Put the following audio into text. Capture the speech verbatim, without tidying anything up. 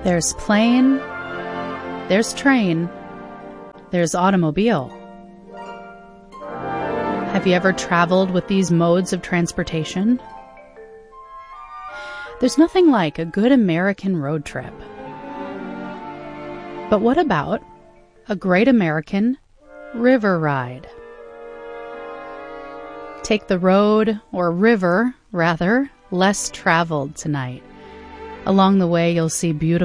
There's plane, there's train, there's automobile. Have you ever traveled with these modes of transportation? There's nothing like a good American road trip. But what about a great American river ride? Take the road, or river, rather, less traveled tonight. Along the way, you'll see beautiful